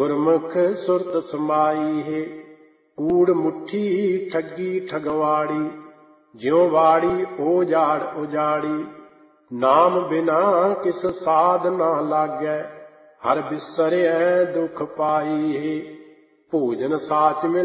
ਗੁਰਮੁਖ ਸੁਰਤ ਸਮਾਈ ਹੈ। ਕੂੜ ਮੁੱਠੀ ਠੱਗੀ ਠਗਵਾੜੀ, ਜਿਉ ਵਾੜੀ ਉਜਾੜ ਉਜਾੜੀ। ਨਾਮ ਬਿਨਾ ਕਿਸ ਸਾਧ ਨਾ ਲਾਗੈ, ਹਰ ਬਿਸਰਿਐ ਦੁਖ ਪਾਈ ਹੈ। ਭੋਜਨ ਸਾਚ ਮਿਲ